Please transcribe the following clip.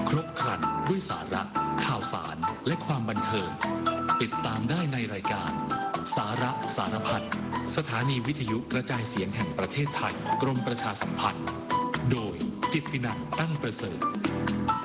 ครบครันด้วยสาระข่าวสารและความบันเทิงติดตามได้ในรายการสาระสารพันสถานีวิทยุกระจายเสียงแห่งประเทศไทยกรมประชาสัมพันธ์โดยจิตตินันท์ตั้งประเสริฐ